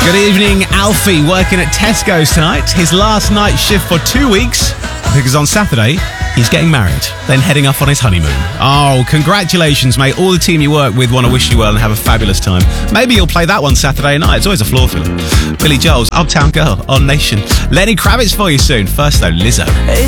Good evening, Alfie, working at Tesco's tonight. His last night shift for 2 weeks, because on Saturday, he's getting married, then heading off on his honeymoon. Oh, congratulations, mate. All the team you work with want to wish you well and have a fabulous time. Maybe you'll play that one Saturday night. It's always a floor filler. Billy Joel's Uptown Girl on Nation. Lenny Kravitz for you soon. First, though, Lizzo.